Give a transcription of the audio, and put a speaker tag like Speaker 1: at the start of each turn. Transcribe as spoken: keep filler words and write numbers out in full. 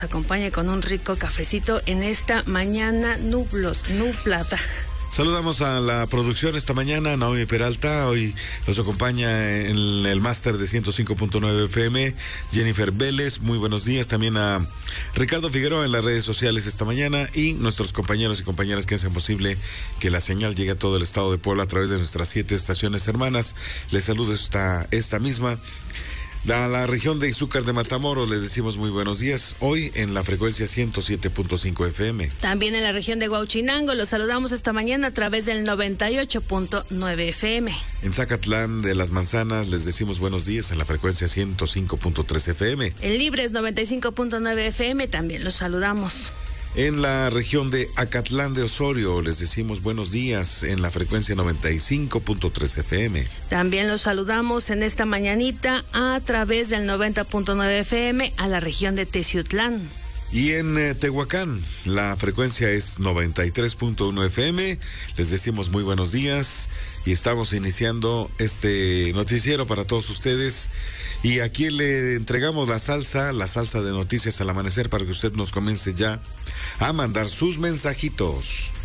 Speaker 1: Acompañe con un rico cafecito en esta mañana nublos, nublada.
Speaker 2: Saludamos a la producción esta mañana, Naomi Peralta. Hoy nos acompaña en el máster de ciento cinco punto nueve F M, Jennifer Vélez. Muy buenos días. También a Ricardo Figueroa en las redes sociales esta mañana y nuestros compañeros y compañeras que hacen posible que la señal llegue a todo el estado de Puebla a través de nuestras siete estaciones hermanas. Les saludo esta, esta misma. A la región de Izúcar de Matamoros les decimos muy buenos días, hoy en la frecuencia ciento siete punto cinco F M.
Speaker 1: También en la región de Huauchinango los saludamos esta mañana a través del noventa y ocho punto nueve F M.
Speaker 2: En Zacatlán de las Manzanas les decimos buenos días en la frecuencia ciento cinco punto tres F M.
Speaker 1: En Libres noventa y cinco punto nueve F M también los saludamos.
Speaker 2: En la región de Acatlán de Osorio les decimos buenos días en la frecuencia noventa y cinco punto tres F M.
Speaker 1: También los saludamos en esta mañanita a través del noventa punto nueve F M a la región de Teciutlán.
Speaker 2: Y en eh, Tehuacán la frecuencia es noventa y tres punto uno F M. Les decimos muy buenos días y estamos iniciando este noticiero para todos ustedes. Y aquí le entregamos la salsa, la salsa de noticias al amanecer para que usted nos comience ya a mandar sus mensajitos.